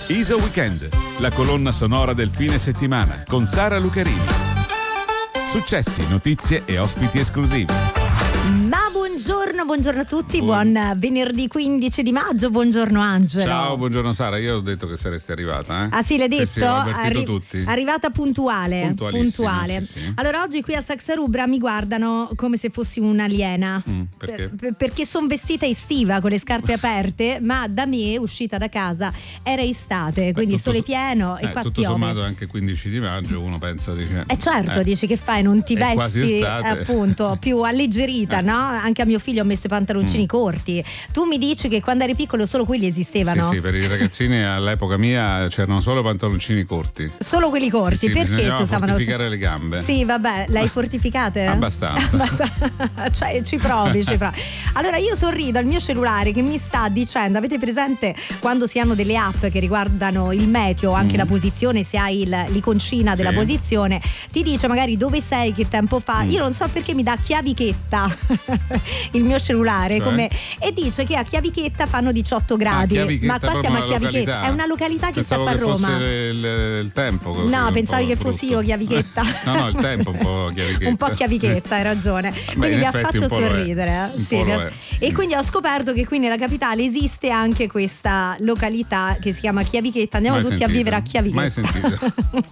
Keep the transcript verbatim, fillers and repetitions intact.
Iso Weekend, la colonna sonora del fine settimana con Sara Lucarini. Successi, notizie e ospiti esclusivi. Ma buongiorno, buongiorno a tutti, buon, buon venerdì quindici di maggio, buongiorno Angelo. Ciao, buongiorno Sara, io ho detto che saresti arrivata. Eh? Ah sì, l'hai detto? Sì, sì, ho avvertito Arri- tutti. Arrivata puntuale. puntuale. Sì, sì. Allora oggi qui a Saxa Rubra mi guardano come se fossi un'aliena. Mm, perché? Per, perché sono vestita estiva con le scarpe aperte, ma da me, uscita da casa, era estate, quindi Beh, sole so- pieno e eh, qua tutto piove. sommato anche quindici di maggio uno pensa dice, Eh certo, eh, dici che fai, non ti è quasi vesti estate. appunto più alleggerita, no? Anche a mio figlio ho messo i pantaloncini mm. corti. Tu mi dici che quando eri piccolo solo quelli esistevano? Sì, sì, per i ragazzini all'epoca mia c'erano solo pantaloncini corti. Solo quelli corti, sì, sì, perché si usavano? Fortificare le gambe. Sì, vabbè, l'hai fortificate? Abbastanza. Abbastanza. Cioè, ci provi, ci provi. Allora io sorrido al mio cellulare che mi sta dicendo, avete presente quando si hanno delle app che riguardano il meteo, anche mm. la posizione, se hai il, l'iconcina della sì. posizione, ti dice magari dove sei, che tempo fa. Mm. Io non so perché mi dà chiavichetta il mio cellulare, cioè? come, e dice che a Chiavichetta fanno diciotto gradi. Ah, ma qua siamo a Chiavichetta, località. È una località che pensavo sta a Roma. Pensavo che fosse il, il tempo così, no, pensavi che brutto. fossi io Chiavichetta. No, no, il tempo un po' Chiavichetta. Un po' Chiavichetta, hai ragione. Beh, quindi mi ha fatto sorridere. Eh? Sì, e quindi ho scoperto che qui nella capitale esiste anche questa località che si chiama Chiavichetta. Andiamo mai tutti sentito. a vivere a Chiavichetta. Mai sentito.